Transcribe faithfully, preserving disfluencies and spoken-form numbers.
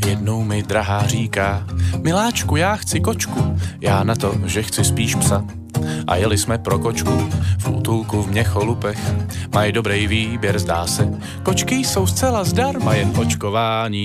Jednou mi drahá říká, miláčku, já chci kočku, já na to, že chci spíš psa. A jeli jsme pro kočku v útulku v Měcholupech. Mají dobrý výběr, zdá se. Kočky jsou zcela zdarma, jen očkování